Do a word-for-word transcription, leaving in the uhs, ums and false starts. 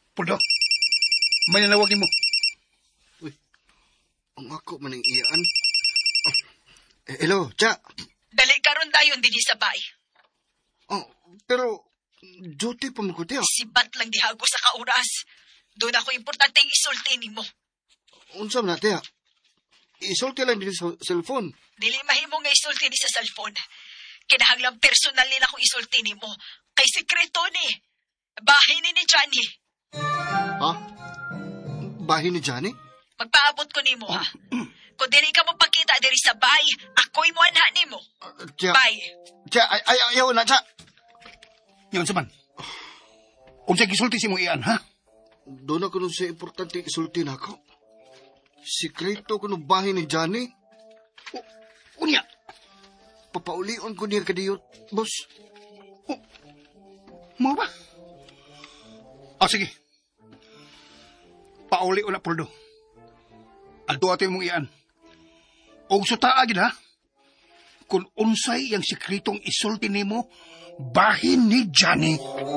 Puldo, may nanawagin mo. Uy, ang ako maning iyaan. Oh, eh, hello, Cha. Dali karon dayon dinhi sa bay. Oh, pero duty pa mo ko, tiya. Sibat lang dihago sa kauras. Doon ako importante isulti nimo. Unsa man na, tiya? Isulti lang din sa cellphone. Dili mahimo nga isulti ni sa cellphone. Kinahanglang personal nila kung isulti nimo. Kay sekreto ni. Bahay ni ni Johnny. Ha? Bahay ni Johnny? Magpaabot ko nimo ha. Kung dili ka mo pakita diri sa bay, ako'y mo anha nimo. Uh, tiya. Bye. Tiya, ay, ay, ayaw na, Cha. Yun sa man. Kung siya gisulti si mong iyan, ha? Doon ako nun sa importante isulti na ako. Sikreto ko ng bahay ni Johnny. O, unya. Papaulion ko niya kadiyot, boss. O, mo ba? Ah, sige. Pauli o na, Puldo. Alto ato mong iyan. O sutaa gid ha? Kung unsay yung sikretong isulti nimo, bahin ni Johnny.